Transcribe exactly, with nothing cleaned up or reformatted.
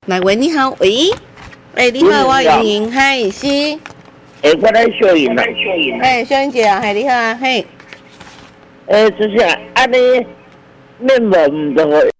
来喂，你好，喂，哎，你好，我莹莹，嗨，是， 哎，我来小云啦， 哎，小英姐啊，嗨，你好啊，嘿， 诶，就是安尼，恁问就